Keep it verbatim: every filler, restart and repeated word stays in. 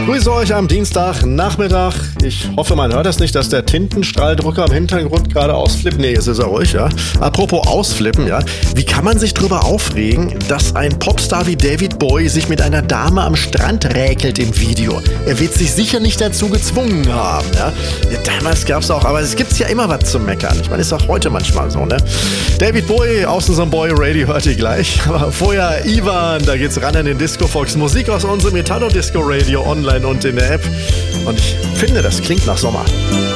Grüße euch am Dienstagnachmittag. Ich hoffe, man hört das nicht, dass der Tintenstrahldrucker im Hintergrund gerade ausflippt. Nee, es ist er ruhig, ja. Apropos ausflippen, ja. Wie kann man sich drüber aufregen, dass ein Popstar wie David Bowie sich mit einer Dame am Strand räkelt im Video? Er wird sich sicher nicht dazu gezwungen haben, ja. Ja, damals gab's auch, aber es gibt's ja immer was zu meckern. Ich meine, ist auch heute manchmal so, ne? David Bowie, Awesome Boy Radio hört ihr gleich. Aber vorher Ivan, da geht's ran in den Disco Fox. Musik aus unserem Italo Disco Radio online und in der App. Und ich finde, das klingt nach Sommer.